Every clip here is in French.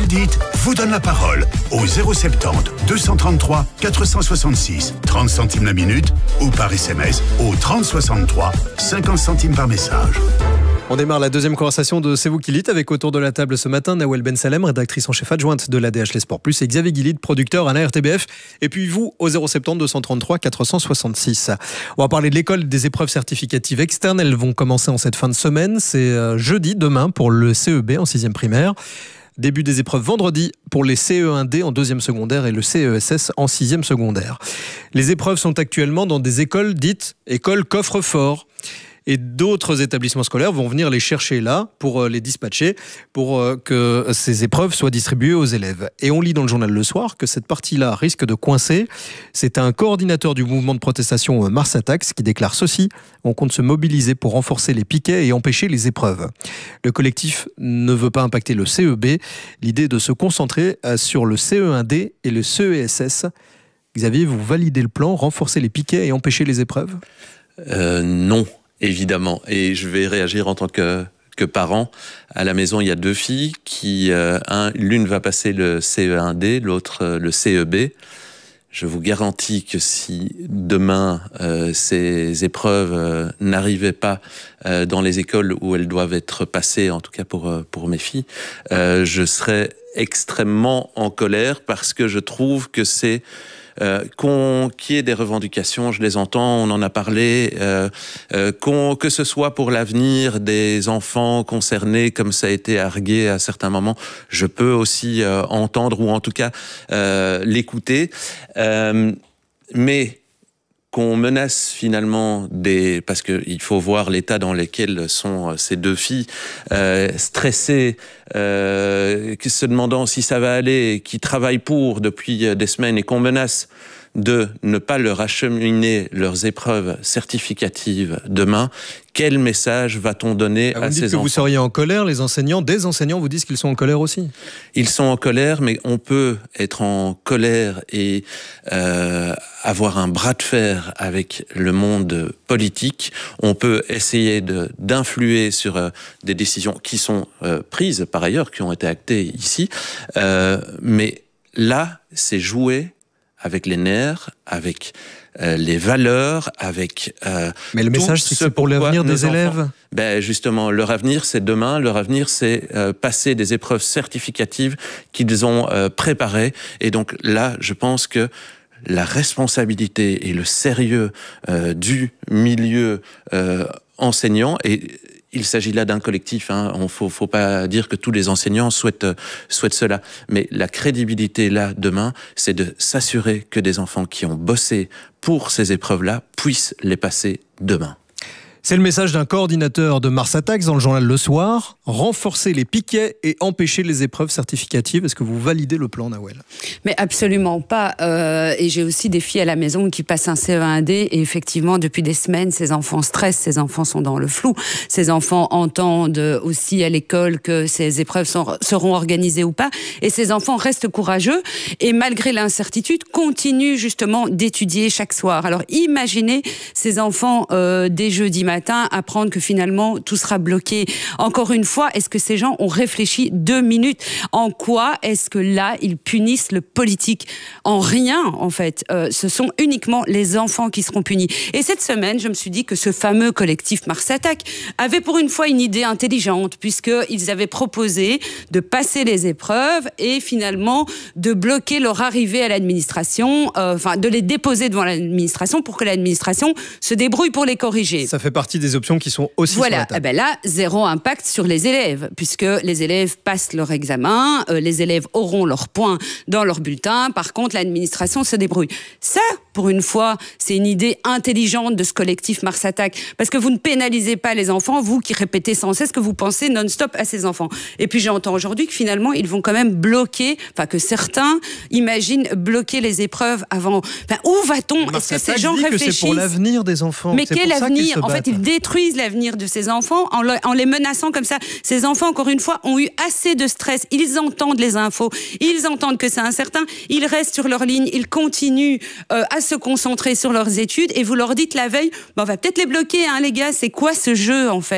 Judith vous donne la parole au 070 233 466, 30 centimes la minute, ou par SMS au 30 63, 50 centimes par message. On démarre la deuxième conversation de C'est vous qui lit avec autour de la table ce matin Nawel Ben Salem, rédactrice en chef adjointe de l'ADH Les Sports Plus, et Xavier Guilid, producteur à la RTBF. Et puis vous, au 070 233 466. On va parler de l'école des épreuves certificatives externes. Elles vont commencer en cette fin de semaine. C'est jeudi, demain, pour le CEB en 6e primaire. Début des épreuves vendredi pour les CE1D en 2e secondaire et le CESS en 6e secondaire. Les épreuves sont actuellement dans des écoles dites écoles coffre-fort. Et d'autres établissements scolaires vont venir les chercher là pour les dispatcher, pour que ces épreuves soient distribuées aux élèves. Et on lit dans le journal Le Soir que cette partie-là risque de coincer. C'est un coordinateur du mouvement de protestation Mars Attacks qui déclare ceci: on compte se mobiliser pour renforcer les piquets et empêcher les épreuves. Le collectif ne veut pas impacter le CEB. L'idée est de se concentrer sur le CE1D et le CESS. Xavier, vous validez le plan, renforcer les piquets et empêcher les épreuves ? Non. Évidemment, et je vais réagir en tant que parent. À la maison, il y a 2 filles qui, l'une va passer le CE1D, l'autre le CEB. Je vous garantis que si demain ces épreuves n'arrivaient pas dans les écoles où elles doivent être passées, en tout cas pour mes filles, je serais extrêmement en colère parce que je trouve que c'est qu'il y ait des revendications, je les entends, on en a parlé, que ce soit pour l'avenir des enfants concernés, comme ça a été argué à certains moments, je peux aussi entendre ou en tout cas l'écouter, mais qu'on menace finalement parce que il faut voir l'état dans lequel sont ces 2 filles, stressées, se demandant si ça va aller, qui travaillent depuis des semaines, et qu'on menace de ne pas leur acheminer leurs épreuves certificatives demain. Quel message va-t-on donner à ces enfants ? Vous seriez en colère, des enseignants vous disent qu'ils sont en colère aussi. Ils sont en colère, mais on peut être en colère et avoir un bras de fer avec le monde politique. On peut essayer d'influer sur des décisions qui sont prises par ailleurs, qui ont été actées ici. Mais là, c'est jouer avec les nerfs, avec les valeurs, avec mais le message, c'est que c'est pour l'avenir des élèves. Justement, leur avenir, c'est demain. Leur avenir, c'est passer des épreuves certificatives qu'ils ont préparées. Et donc là, je pense que la responsabilité et le sérieux du milieu enseignant, et il s'agit là d'un collectif, on faut pas dire que tous les enseignants souhaitent cela, mais la crédibilité là demain, c'est de s'assurer que des enfants qui ont bossé pour ces épreuves-là puissent les passer demain. C'est le message d'un coordinateur de Mars Attacks dans le journal Le Soir. Renforcer les piquets et empêcher les épreuves certificatives. Est-ce que vous validez le plan, Nawel ? Mais absolument pas. Et j'ai aussi des filles à la maison qui passent un CE1D. Et effectivement, depuis des semaines, ces enfants stressent, ces enfants sont dans le flou. Ces enfants entendent aussi à l'école que ces épreuves seront organisées ou pas. Et ces enfants restent courageux et malgré l'incertitude, continuent justement d'étudier chaque soir. Alors imaginez ces enfants dès jeudi matin apprendre que finalement tout sera bloqué. Encore une fois, est-ce que ces gens ont réfléchi 2 minutes ? En quoi est-ce que là, ils punissent le politique ? En rien, en fait. Ce sont uniquement les enfants qui seront punis. Et cette semaine, je me suis dit que ce fameux collectif Mars Attack avait pour une fois une idée intelligente, puisqu'ils avaient proposé de passer les épreuves et finalement de bloquer leur arrivée à l'administration, de les déposer devant l'administration pour que l'administration se débrouille pour les corriger. Ça fait partie des options qui sont aussi sur la table. Là, 0 impact sur les élèves, puisque les élèves passent leur examen, les élèves auront leurs points dans leur bulletin, par contre l'administration se débrouille. Ça, pour une fois, c'est une idée intelligente de ce collectif Mars Attack, parce que vous ne pénalisez pas les enfants, vous qui répétez sans cesse que vous pensez non-stop à ces enfants. Et puis j'entends aujourd'hui que finalement, ils vont quand même bloquer, que certains imaginent bloquer les épreuves avant. Où va-t-on ? Est-ce que ces gens réfléchissent ? Que c'est pour l'avenir des enfants. Mais quel avenir ? En fait, ils détruisent l'avenir de ces enfants en les menaçant comme ça. Ces enfants, encore une fois, ont eu assez de stress. Ils entendent les infos, ils entendent que c'est incertain, ils restent sur leur ligne, ils continuent à se concentrer sur leurs études et vous leur dites la veille, on va peut-être les bloquer, les gars, c'est quoi ce jeu en fait ?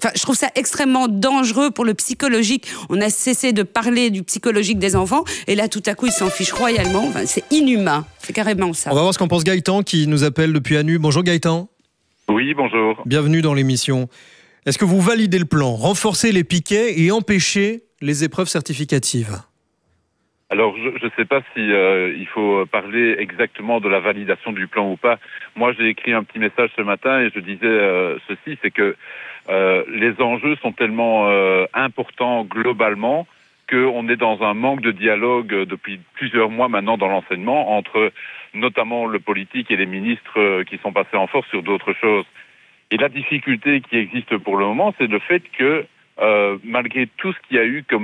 je trouve ça extrêmement dangereux pour le psychologique. On a cessé de parler du psychologique des enfants et là, tout à coup, ils s'en fichent royalement. Enfin, c'est inhumain. C'est carrément ça. On va voir ce qu'en pense Gaëtan qui nous appelle depuis Anu. Bonjour Gaëtan. Oui, bonjour. Bienvenue dans l'émission. Est-ce que vous validez le plan, renforcer les piquets et empêcher les épreuves certificatives ? Alors, je ne sais pas si il faut parler exactement de la validation du plan ou pas. Moi, j'ai écrit un petit message ce matin et je disais ceci, c'est que les enjeux sont tellement importants globalement qu'on est dans un manque de dialogue depuis plusieurs mois maintenant dans l'enseignement entre notamment le politique et les ministres qui sont passés en force sur d'autres choses. Et la difficulté qui existe pour le moment, c'est le fait que malgré tout ce qu'il y a eu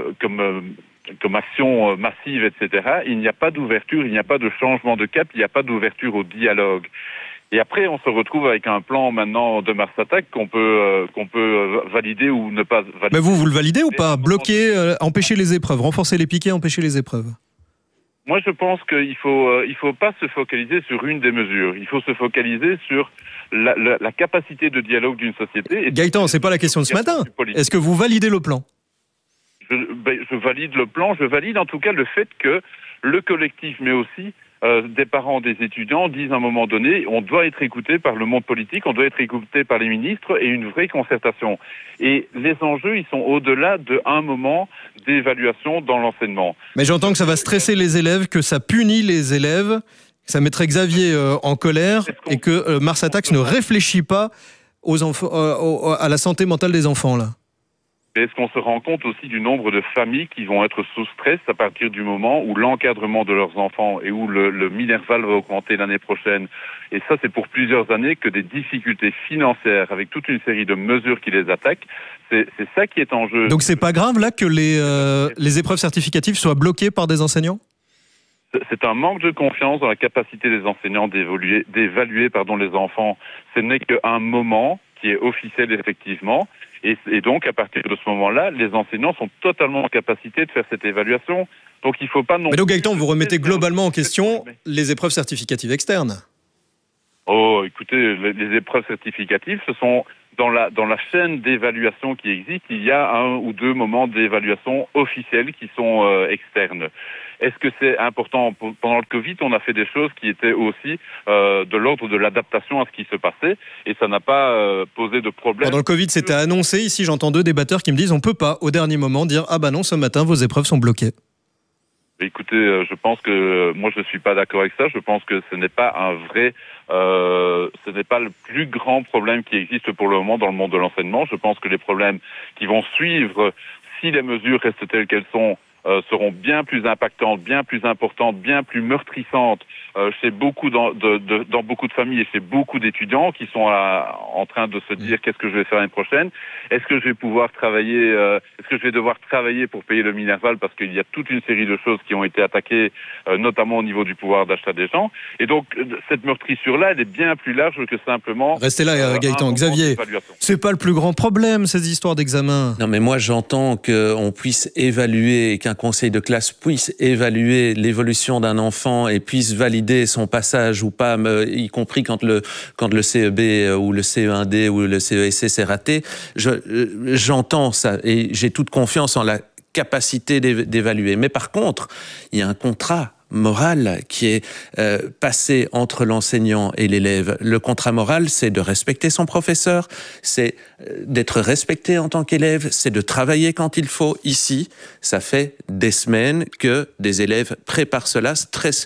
comme action massive, etc., il n'y a pas d'ouverture, il n'y a pas de changement de cap, il n'y a pas d'ouverture au dialogue. Et après, on se retrouve avec un plan maintenant de Mars Attack qu'on peut valider ou ne pas valider. Mais vous le validez ou pas ? Bloquer, empêcher les épreuves, renforcer les piquets, empêcher les épreuves. Moi, je pense qu'il faut pas se focaliser sur une des mesures. Il faut se focaliser sur la capacité de dialogue d'une société. Et Gaëtan, c'est pas la question de ce matin. Est-ce que vous validez le plan ? Je valide le plan. Je valide en tout cas le fait que le collectif, mais aussi des parents, des étudiants, disent à un moment donné, on doit être écouté par le monde politique, on doit être écouté par les ministres et une vraie concertation. Et les enjeux, ils sont au-delà d'un moment d'évaluation dans l'enseignement. Mais j'entends que ça va stresser les élèves, que ça punit les élèves, que ça mettrait Xavier en colère et que Mars Attacks ne réfléchit pas aux enfants, à la santé mentale des enfants, là. Est-ce qu'on se rend compte aussi du nombre de familles qui vont être sous stress à partir du moment où l'encadrement de leurs enfants et où le Minerval va augmenter l'année prochaine? Et ça, c'est pour plusieurs années que des difficultés financières avec toute une série de mesures qui les attaquent. C'est ça qui est en jeu. Donc c'est pas grave là que les épreuves certificatives soient bloquées par des enseignants? C'est un manque de confiance dans la capacité des enseignants d'évaluer les enfants. Ce n'est qu'un moment qui est officiel effectivement. Et donc, à partir de ce moment-là, les enseignants sont totalement en capacité de faire cette évaluation. Donc, il ne faut pas non. Mais donc, Gaëtan, vous remettez globalement en question les épreuves certificatives externes. Oh, écoutez, les épreuves certificatives, ce sont dans la chaîne d'évaluation qui existe, il y a 1 ou 2 moments d'évaluation officiels qui sont externes. Est-ce que c'est important? Pendant le Covid, on a fait des choses qui étaient aussi de l'ordre de l'adaptation à ce qui se passait, et ça n'a pas posé de problème. Pendant le Covid, c'était annoncé. Ici, j'entends 2 débatteurs qui me disent on peut pas, au dernier moment, dire ah bah non, ce matin, vos épreuves sont bloquées. Écoutez, je pense que moi je suis pas d'accord avec ça. Je pense que ce n'est pas ce n'est pas le plus grand problème qui existe pour le moment dans le monde de l'enseignement. Je pense que les problèmes qui vont suivre, si les mesures restent telles qu'elles sont, seront bien plus impactantes, bien plus importantes, bien plus meurtrissantes chez beaucoup dans beaucoup de familles et chez beaucoup d'étudiants qui sont en train de se dire qu'est-ce que je vais faire l'année prochaine? Est-ce que je vais pouvoir travailler? Est-ce que je vais devoir travailler pour payer le Minerval parce qu'il y a toute une série de choses qui ont été attaquées, notamment au niveau du pouvoir d'achat des gens. Et donc cette meurtrissure-là, elle est bien plus large que simplement. Restez là, Gaëtan. Xavier, c'est pas le plus grand problème ces histoires d'examen. Non, mais moi j'entends qu'on puisse évaluer, qu'un conseil de classe puisse évaluer l'évolution d'un enfant et puisse valider son passage ou pas, y compris quand le CEB ou le CE1D ou le CESC s'est raté. J'entends ça et j'ai toute confiance en la capacité d'évaluer. Mais par contre, il y a un contrat moral qui est passé entre l'enseignant et l'élève. Le contrat moral, c'est de respecter son professeur, c'est d'être respecté en tant qu'élève, c'est de travailler quand il faut. Ici, ça fait des semaines que des élèves préparent cela, stressent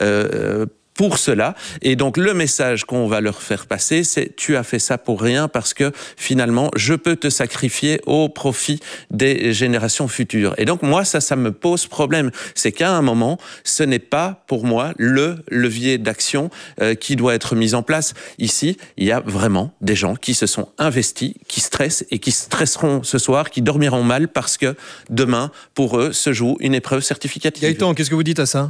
pour cela. Et donc, le message qu'on va leur faire passer, c'est « tu as fait ça pour rien parce que finalement, je peux te sacrifier au profit des générations futures. » Et donc, moi, ça me pose problème. C'est qu'à un moment, ce n'est pas, pour moi, le levier d'action qui doit être mis en place. Ici, il y a vraiment des gens qui se sont investis, qui stressent et qui stresseront ce soir, qui dormiront mal parce que demain, pour eux, se joue une épreuve certificative. Gaëtan, qu'est-ce que vous dites à ça ?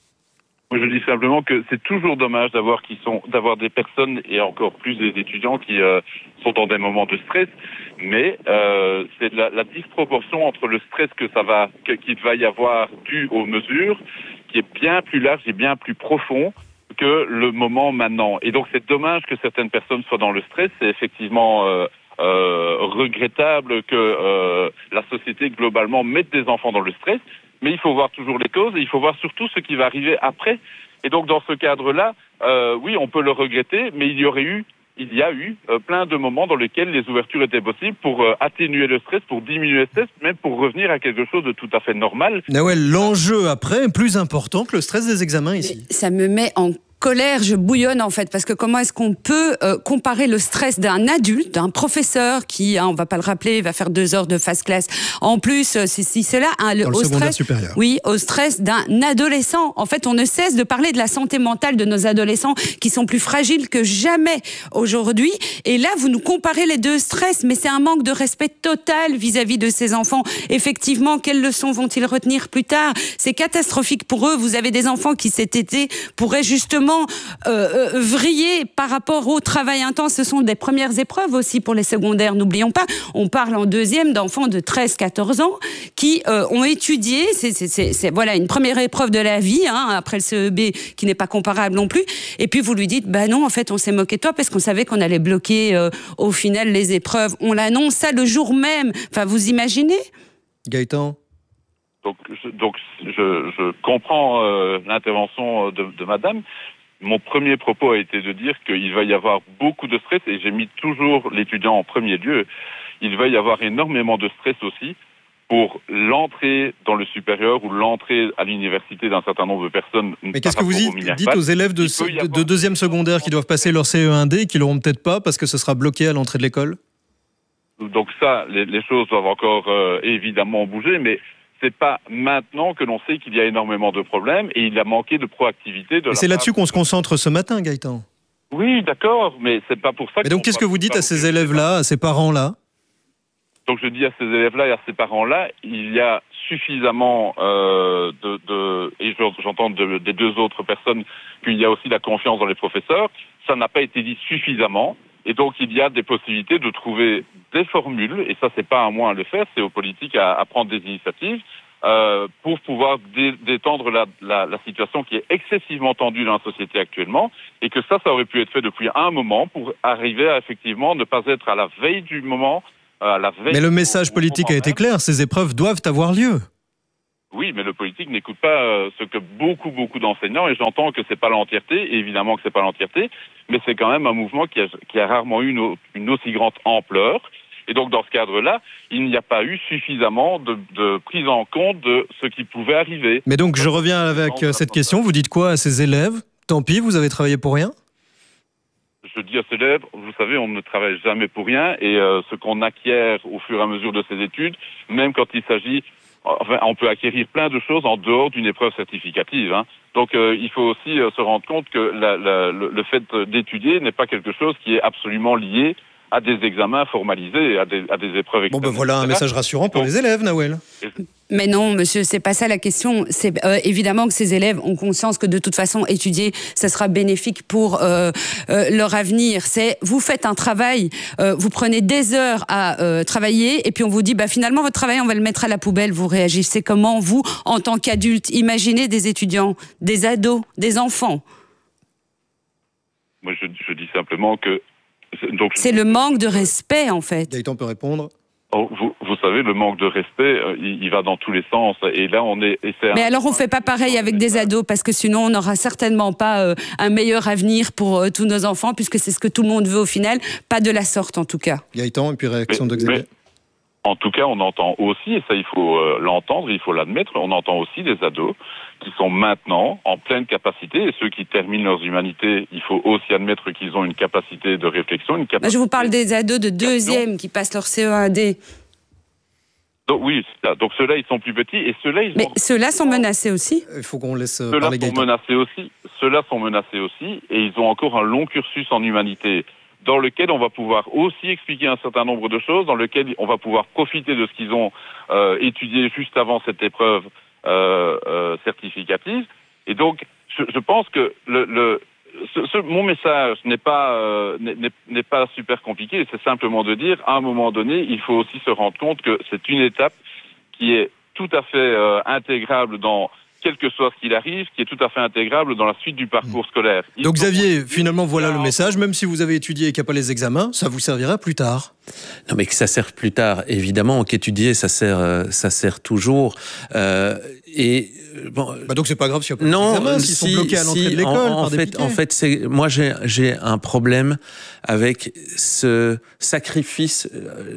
Je dis simplement que c'est toujours dommage d'avoir des personnes et encore plus des étudiants qui sont dans des moments de stress, mais c'est la disproportion entre le stress qu'il va y avoir dû aux mesures qui est bien plus large et bien plus profond que le moment maintenant. Et donc c'est dommage que certaines personnes soient dans le stress. C'est effectivement regrettable que la société globalement mette des enfants dans le stress, mais il faut voir toujours les causes et il faut voir surtout ce qui va arriver après. Et donc dans ce cadre-là, oui, on peut le regretter, mais il y a eu plein de moments dans lesquels les ouvertures étaient possibles pour atténuer le stress, pour diminuer le stress, même pour revenir à quelque chose de tout à fait normal. Nawel, l'enjeu après est plus important que le stress des examens ici. Ça me met en colère, je bouillonne en fait, parce que comment est-ce qu'on peut comparer le stress d'un adulte, d'un professeur qui, on va pas le rappeler, va faire 2 heures de phase classe, en plus, si cela, au stress, supérieur. Oui, au stress d'un adolescent. En fait, on ne cesse de parler de la santé mentale de nos adolescents qui sont plus fragiles que jamais aujourd'hui. Et là, vous nous comparez les deux stress, mais c'est un manque de respect total vis-à-vis de ces enfants. Effectivement, quelles leçons vont-ils retenir plus tard? C'est catastrophique pour eux. Vous avez des enfants qui cet été pourraient justement vriller par rapport au travail intense. Ce sont des premières épreuves aussi pour les secondaires, n'oublions pas. On parle en deuxième d'enfants de 13-14 ans qui ont étudié, c'est voilà, une première épreuve de la vie, après le CEB qui n'est pas comparable non plus, et puis vous lui dites, bah non, en fait on s'est moqué de toi parce qu'on savait qu'on allait bloquer au final les épreuves. On l'annonce ça le jour même. Enfin, vous imaginez? Gaëtan? Donc je comprends l'intervention de madame. Mon premier propos a été de dire qu'il va y avoir beaucoup de stress, et j'ai mis toujours l'étudiant en premier lieu. Il va y avoir énormément de stress aussi pour l'entrée dans le supérieur ou l'entrée à l'université d'un certain nombre de personnes. Mais qu'est-ce que vous dites aux élèves de deuxième secondaire qui doivent passer leur CE1D et qui l'auront peut-être pas parce que ce sera bloqué à l'entrée de l'école? Donc ça, les choses doivent encore évidemment bouger, mais c'est pas maintenant que l'on sait qu'il y a énormément de problèmes et il a manqué de proactivité. C'est là-dessus qu'on se concentre ce matin, Gaëtan. Oui, d'accord, mais c'est pas pour ça. Mais donc, qu'est-ce que vous dites à ces élèves-là, à ces parents-là? Donc, je dis à ces élèves-là et à ces parents-là, il y a suffisamment et j'entends des deux autres personnes qu'il y a aussi la confiance dans les professeurs. Ça n'a pas été dit suffisamment. Et donc, il y a des possibilités de trouver des formules, et ça, c'est pas à moi à le faire, c'est aux politiques à prendre des initiatives pour pouvoir détendre la situation qui est excessivement tendue dans la société actuellement, et que ça aurait pu être fait depuis un moment pour arriver à effectivement ne pas être à la veille du moment, à la veille. Mais le message politique a été clair, ces épreuves doivent avoir lieu. Oui, mais le politique n'écoute pas ce que beaucoup d'enseignants, et j'entends que c'est pas l'entièreté, et évidemment que c'est pas l'entièreté, mais c'est quand même un mouvement qui a rarement eu une aussi grande ampleur. Et donc, dans ce cadre-là, il n'y a pas eu suffisamment de prise en compte de ce qui pouvait arriver. Mais donc, je reviens avec cette question. Vous dites quoi à ces élèves? Tant pis, vous avez travaillé pour rien? Je dis à ces élèves, vous savez, on ne travaille jamais pour rien, et ce qu'on acquiert au fur et à mesure de ses études, même quand il s'agit... Enfin, on peut acquérir plein de choses en dehors d'une épreuve certificative. Donc, il faut aussi se rendre compte que le fait d'étudier n'est pas quelque chose qui est absolument lié à des examens formalisés, à des épreuves externes. Bon, ben voilà un message rassurant pour les élèves, Nawel. Mais non, monsieur, c'est pas ça la question. C'est évidemment que ces élèves ont conscience que de toute façon, étudier, ça sera bénéfique pour leur avenir. C'est, vous faites un travail, vous prenez des heures à travailler, et puis on vous dit, bah finalement, votre travail, on va le mettre à la poubelle. Vous réagissez comment, vous, en tant qu'adulte? Imaginez des étudiants, des ados, des enfants. Moi, je dis simplement que... C'est le manque de respect, en fait. Gaëtan peut répondre. Oh, vous savez, le manque de respect, il va dans tous les sens. Et là, on est... Mais alors, on fait pas pareil avec des ados, parce que sinon, on n'aura certainement pas un meilleur avenir pour tous nos enfants, puisque c'est ce que tout le monde veut au final. Pas de la sorte, en tout cas. Gaëtan, et puis réaction de Xavier. En tout cas, on entend aussi, et ça il faut l'entendre, il faut l'admettre, on entend aussi des ados qui sont maintenant en pleine capacité, et ceux qui terminent leurs humanités, il faut aussi admettre qu'ils ont une capacité de réflexion, une capacité... Je vous parle des ados de deuxième qui passent leur CE1D. Donc, oui, donc ceux-là, ils sont plus petits, et ceux-là... Mais ceux-là sont menacés aussi. Il faut qu'on laisse parler Gaëtan. Ceux-là sont menacés aussi, et ils ont encore un long cursus en humanité, dans lequel on va pouvoir aussi expliquer un certain nombre de choses, dans lequel on va pouvoir profiter de ce qu'ils ont étudié juste avant cette épreuve certificative. Et donc, je pense que mon message n'est pas super compliqué, c'est simplement de dire, à un moment donné, il faut aussi se rendre compte que c'est une étape qui est tout à fait intégrable dans quel que soit ce qu'il arrive, qui est tout à fait intégrable dans la suite du parcours scolaire. Donc Xavier, finalement, voilà le message. Même si vous avez étudié et qu'il n'y a pas les examens, ça vous servira plus tard. Non, mais que ça sert plus tard, évidemment, qu'étudier, ça sert toujours. Donc c'est pas grave s'il n'y a pas d'examen, s'ils sont bloqués à l'entrée de l'école par des piquets. En fait, moi j'ai un problème avec ce sacrifice.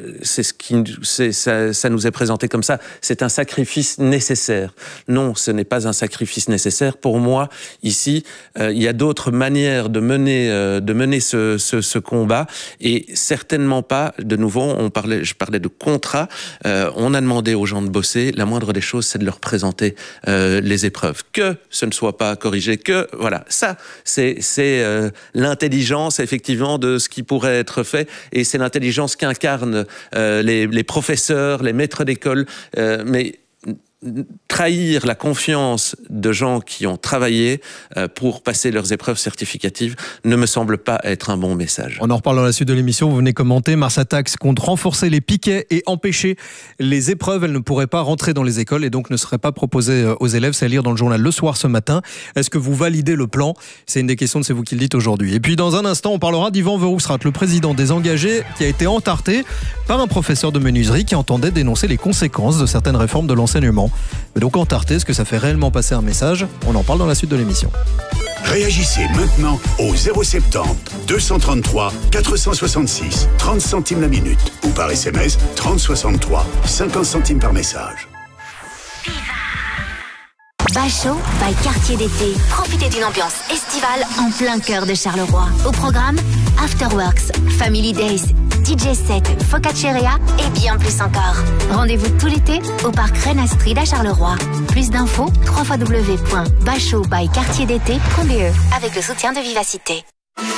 Ça nous est présenté comme ça. C'est un sacrifice nécessaire. Non, ce n'est pas un sacrifice nécessaire. Pour moi, ici, il y a d'autres manières de mener ce combat, et certainement pas. De nouveau, je parlais de contrat. On a demandé aux gens de bosser. La moindre des choses, c'est de leur présenter les épreuves. Que ce ne soit pas corrigé, voilà. Ça, c'est l'intelligence, effectivement, de ce qui pourrait être fait, et c'est l'intelligence qu'incarnent les professeurs, les maîtres d'école, mais trahir la confiance de gens qui ont travaillé pour passer leurs épreuves certificatives ne me semble pas être un bon message. On en reparle dans la suite de l'émission. Vous venez commenter. Mars Attacks compte renforcer les piquets et empêcher les épreuves. Elles ne pourraient pas rentrer dans les écoles et donc ne seraient pas proposées aux élèves. C'est à lire dans le journal Le Soir ce matin. Est-ce que vous validez le plan? C'est une des questions de C'est vous qui le dites aujourd'hui. Et puis dans un instant, on parlera d'Yvan Verhofstadt, le président des engagés, qui a été entarté par un professeur de menuiserie qui entendait dénoncer les conséquences de certaines réformes de l'enseignement. Mais donc entarté, est-ce que ça fait réellement passer un message? On en parle dans la suite de l'émission. Réagissez maintenant au 070 233 466 30 centimes la minute ou par SMS 3063 50 centimes par message. Bachot by Quartier d'été. Profitez d'une ambiance estivale en plein cœur de Charleroi. Au programme, Afterworks, Family Days, DJ set, Focacceria et bien plus encore. Rendez-vous tout l'été au parc Reine Astrid à Charleroi. Plus d'infos, www.bachotbyquartierdété.be avec le soutien de Vivacité.